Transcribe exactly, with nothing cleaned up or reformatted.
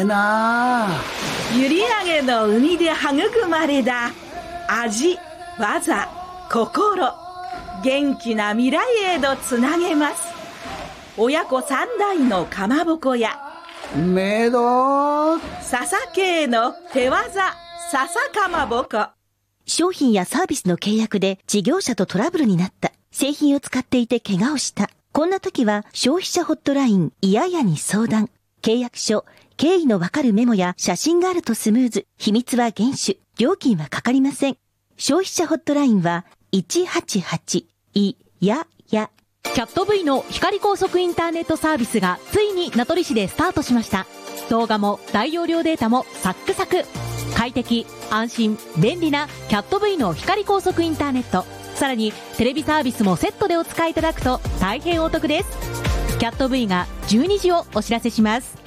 えな。 閖上の海で育まれた味、技、心、元気な未来へとつなげます。親子三代のかまぼこやめど笹系の手技笹かまぼこ。 商品やサービスの契約で事業者とトラブルになった。製品を使っていて怪我をした。こんな時は消費者ホットラインいややに相談。契約書、経緯のわかるメモや写真があるとスムーズ。秘密は厳守。料金はかかりません。消費者ホットラインはいちはちはちいやや。 キャット V の光高速インターネットサービスがついに名取市でスタートしました。動画も大容量データもサックサク。快適、安心、便利なキャット V の光高速インターネット。さらにテレビサービスもセットでお使いいただくと大変お得です。キャット V がじゅうにじをお知らせします。